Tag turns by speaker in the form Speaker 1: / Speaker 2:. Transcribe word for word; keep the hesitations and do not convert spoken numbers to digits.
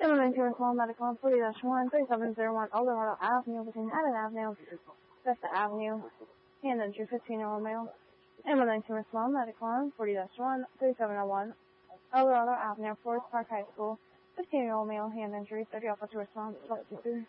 Speaker 1: Implementing Small Medical on forty dash one, thirty-seven oh one Eldorado Avenue between Adams Avenue, Vesta Avenue, hand injury fifteen-year-old male. Implementing Small Medical on forty dash one, thirty-seven oh one Eldorado Avenue, Forest Park High School, fifteen-year-old male, hand injury, thirty officer response,